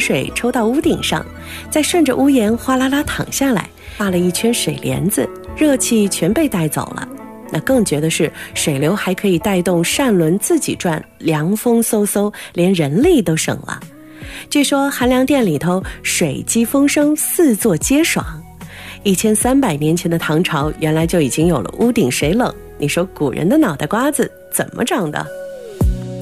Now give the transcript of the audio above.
水抽到屋顶上，再顺着屋檐哗啦啦淌下来，画了一圈水帘子，热气全被带走了。那更绝的是，水流还可以带动扇轮自己转，凉风嗖嗖，连人力都省了。据说韩良殿里头水机风声四座皆爽。1300年前的唐朝原来就已经有了屋顶水冷，你说古人的脑袋瓜子怎么长的？